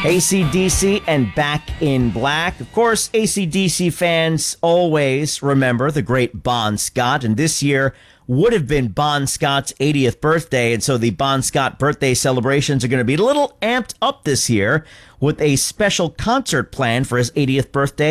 AC/DC and Back in Black. Of course, AC/DC fans always remember the great Bon Scott, and this year would have been Bon Scott's 80th birthday, and so the Bon Scott birthday celebrations are going to be a little amped up this year with a special concert planned for his 80th birthday